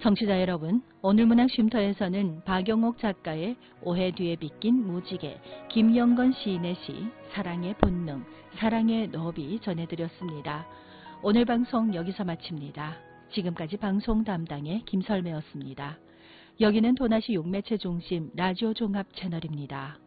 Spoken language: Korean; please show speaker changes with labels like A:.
A: 청취자 여러분, 오늘 문학쉼터에서는 박영옥 작가의 오해 뒤에 빗긴 무지개, 김영건 시인의 시 사랑의 본능, 사랑의 너비 전해드렸습니다. 오늘 방송 여기서 마칩니다. 지금까지 방송 담당의 김설매였습니다. 여기는 도나시 용매체 중심 라디오 종합 채널입니다.